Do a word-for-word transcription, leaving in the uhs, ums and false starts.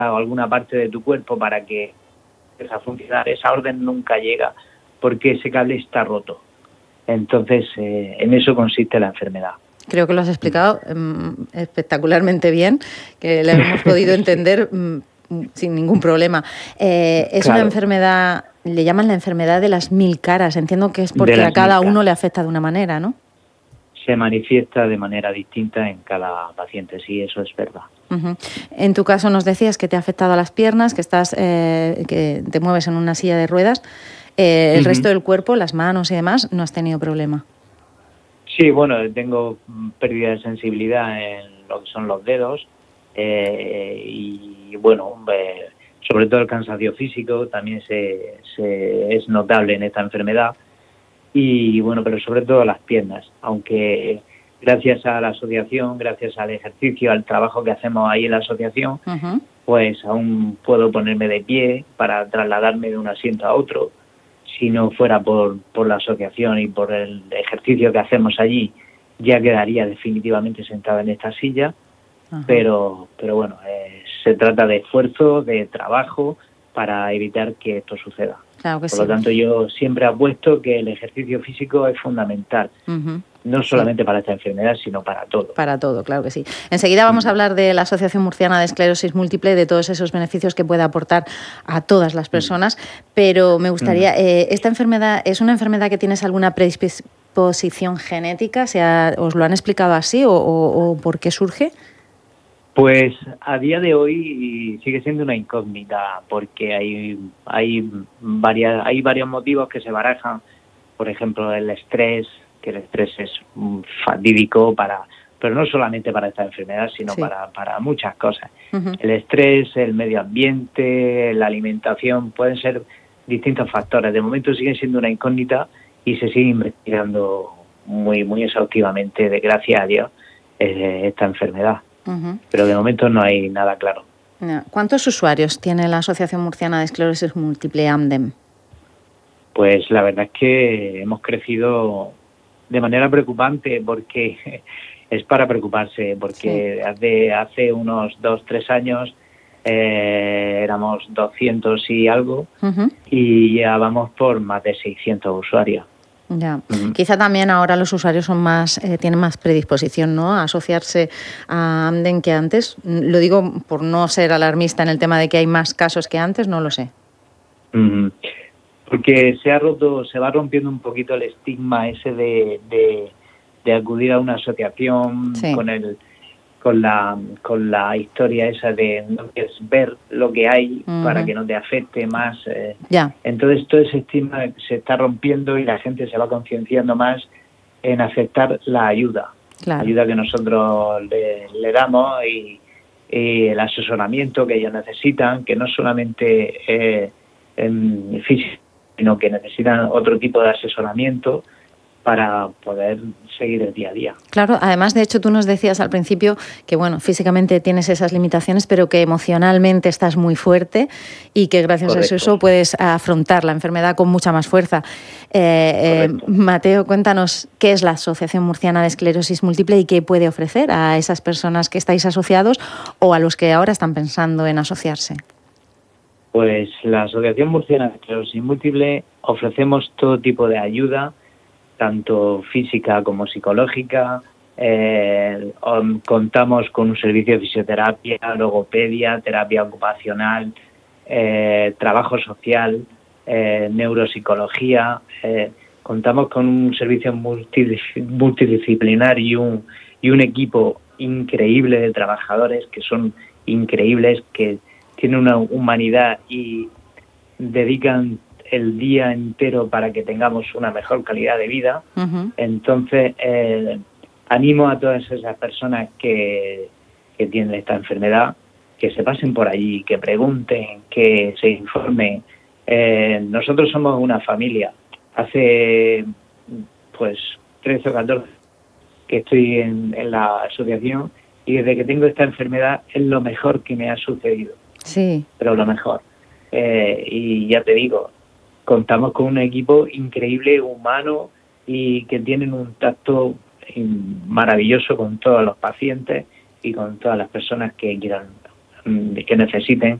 o alguna parte de tu cuerpo para que empiece a funcionar, esa orden nunca llega porque ese cable está roto. Entonces, eh, en eso consiste la enfermedad. Creo que lo has explicado um, espectacularmente bien, que lo hemos podido entender um, sin ningún problema. Eh, es claro. Una enfermedad, le llaman la enfermedad de las mil caras. Entiendo que es porque a cada uno le afecta de una manera, ¿no? Se manifiesta de manera distinta en cada paciente, sí, eso es verdad. Uh-huh. En tu caso nos decías que te ha afectado a las piernas, que estás, eh, que te mueves en una silla de ruedas. Eh, el uh-huh. resto del cuerpo, las manos y demás, no has tenido problema. Sí, bueno, tengo pérdida de sensibilidad en lo que son los dedos eh, y, bueno, eh, sobre todo el cansancio físico también se, se es notable en esta enfermedad y, bueno, pero sobre todo las piernas, aunque gracias a la asociación, gracias al ejercicio, al trabajo que hacemos ahí en la asociación, uh-huh. pues aún puedo ponerme de pie para trasladarme de un asiento a otro. Si no fuera por, por la asociación y por el ejercicio que hacemos allí, ya quedaría definitivamente sentado en esta silla. Ajá. Pero pero bueno, eh, se trata de esfuerzo, de trabajo para evitar que esto suceda. Claro que por sí. lo tanto, yo siempre apuesto que el ejercicio físico es fundamental. Uh-huh. No solamente sí. para esta enfermedad, sino para todo. Para todo, claro que sí. Enseguida vamos a hablar de la Asociación Murciana de Esclerosis Múltiple, de todos esos beneficios que puede aportar a todas las personas, pero me gustaría, eh, ¿esta enfermedad es una enfermedad que tienes alguna predisposición genética? ¿Sea, ¿Os lo han explicado así o, o, o por qué surge? Pues a día de hoy sigue siendo una incógnita, porque hay, hay, varias, hay varios motivos que se barajan, por ejemplo, el estrés, que el estrés es fatídico para, pero no solamente para esta enfermedad, sino sí. para, para muchas cosas. Uh-huh. El estrés, el medio ambiente, la alimentación, pueden ser distintos factores. De momento siguen siendo una incógnita y se sigue investigando muy, muy exhaustivamente, de gracias a Dios, eh, esta enfermedad. Uh-huh. Pero de momento no hay nada claro. ¿Cuántos usuarios tiene la Asociación Murciana de Esclerosis Múltiple, AMDEM? Pues la verdad es que hemos crecido de manera preocupante, porque es para preocuparse, porque sí. hace, hace unos dos, tres años eh, éramos doscientos y algo, uh-huh. y ya vamos por más de seiscientos usuarios. Ya. Uh-huh. Quizá también ahora los usuarios son más eh, tienen más predisposición, ¿no?, a asociarse a AMDEM que antes. Lo digo por no ser alarmista en el tema de que hay más casos que antes, no lo sé. Uh-huh. Porque se ha roto, se va rompiendo un poquito el estigma ese de, de, de acudir a una asociación sí. con el con la con la historia esa de no quieres ver lo que hay uh-huh. para que no te afecte más. Eh. Ya. Entonces todo ese estigma se está rompiendo y la gente se va concienciando más en aceptar la ayuda, claro. la ayuda que nosotros le, le damos y, y el asesoramiento que ellos necesitan, que no solamente eh, en físico, sino que necesitan otro tipo de asesoramiento para poder seguir el día a día. Claro, además, de hecho, tú nos decías al principio que, bueno, físicamente tienes esas limitaciones, pero que emocionalmente estás muy fuerte y que gracias Correcto. a eso puedes afrontar la enfermedad con mucha más fuerza. Eh, eh, Mateo, cuéntanos qué es la Asociación Murciana de Esclerosis Múltiple y qué puede ofrecer a esas personas que estáis asociados o a los que ahora están pensando en asociarse. Pues la Asociación Murciana de Esclerosis Múltiple ofrecemos todo tipo de ayuda, tanto física como psicológica. Eh, contamos con un servicio de fisioterapia, logopedia, terapia ocupacional, eh, trabajo social, eh, neuropsicología. Eh, contamos con un servicio multidis- multidisciplinar y un, y un equipo increíble de trabajadores que son increíbles, que tienen una humanidad y dedican el día entero para que tengamos una mejor calidad de vida. Uh-huh. Entonces, eh, animo a todas esas personas que, que tienen esta enfermedad, que se pasen por allí, que pregunten, que se informen. Eh, nosotros somos una familia. Hace, pues, trece o catorce que estoy en, en la asociación y desde que tengo esta enfermedad es lo mejor que me ha sucedido. Sí. Pero lo mejor. Eh, y ya te digo, contamos con un equipo increíble, humano, y que tienen un tacto maravilloso con todos los pacientes y con todas las personas que quieran que necesiten